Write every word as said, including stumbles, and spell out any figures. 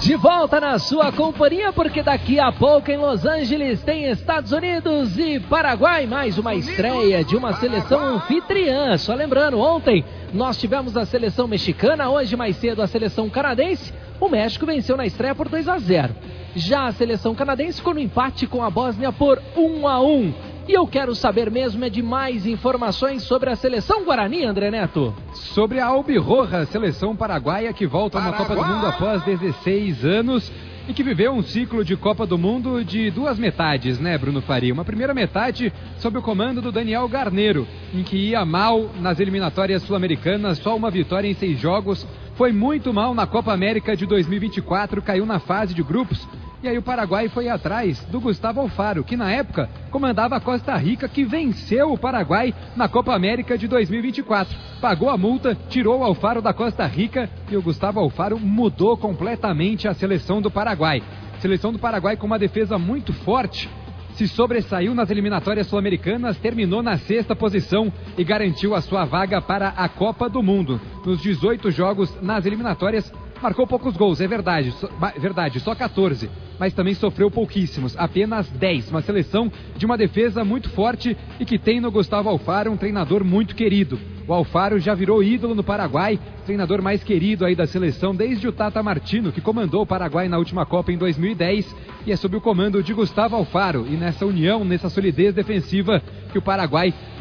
De volta na sua companhia, porque daqui a pouco em Los Angeles tem Estados Unidos e Paraguai, mais uma estreia de uma seleção anfitriã. Só lembrando, ontem nós tivemos a seleção mexicana, hoje mais cedo a seleção canadense. O México venceu na estreia por dois a zero. Já a seleção canadense ficou no empate com a Bósnia por um a um. E eu quero saber mesmo é de mais informações sobre a seleção Guarani, André Neto. Sobre a Albirroja, seleção paraguaia que volta na Copa do Mundo após dezesseis anos e que viveu um ciclo de Copa do Mundo de duas metades, né, Bruno Faria? Uma primeira metade sob o comando do Daniel Garneiro, em que ia mal nas eliminatórias sul-americanas, só uma vitória em seis jogos, foi muito mal na Copa América de dois mil e vinte e quatro, caiu na fase de grupos. E aí o Paraguai foi atrás do Gustavo Alfaro, que na época comandava a Costa Rica, que venceu o Paraguai na Copa América de dois mil e vinte e quatro. Pagou a multa, tirou o Alfaro da Costa Rica e o Gustavo Alfaro mudou completamente a seleção do Paraguai. Seleção do Paraguai com uma defesa muito forte, se sobressaiu nas eliminatórias sul-americanas, terminou na sexta posição e garantiu a sua vaga para a Copa do Mundo. Nos dezoito jogos nas eliminatórias, marcou poucos gols, é verdade, so, verdade, só quatorze, mas também sofreu pouquíssimos, apenas dez. Uma seleção de uma defesa muito forte e que tem no Gustavo Alfaro um treinador muito querido. O Alfaro já virou ídolo no Paraguai, treinador mais querido aí da seleção desde o Tata Martino, que comandou o Paraguai na última Copa em dois mil e dez, e é sob o comando de Gustavo Alfaro, e nessa união, nessa solidez defensiva, que o Paraguai